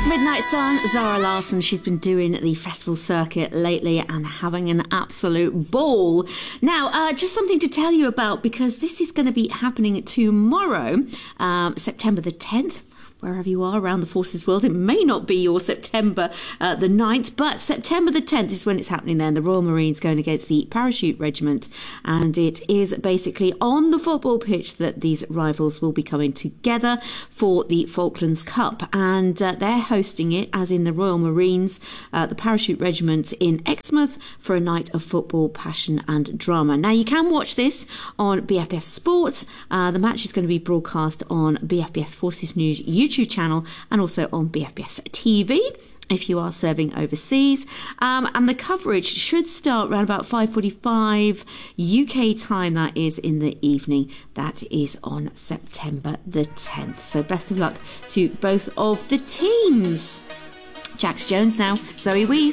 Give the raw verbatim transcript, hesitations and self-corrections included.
Midnight Sun, Zara Larsson. She's been doing the festival circuit lately and having an absolute ball. Now, uh, just something to tell you about, because this is going to be happening tomorrow, um, September the tenth. Wherever you are around the Forces world, it may not be your September uh, the ninth, but September the tenth is when it's happening there. And the Royal Marines going against the Parachute Regiment. And it is basically on the football pitch that these rivals will be coming together for the Falklands Cup. And uh, they're hosting it, as in the Royal Marines, uh, the Parachute Regiment in Exmouth, for a night of football, passion and drama. Now, you can watch this on B F B S Sport. Uh, the match is going to be broadcast on B F B S Forces News YouTube channel and also on B F B S T V if you are serving overseas, um, and the coverage should start around about five forty-five U K time. That is in the evening. That is on September the tenth. So best of luck to both of the teams. Jax Jones now, Zoe Wees.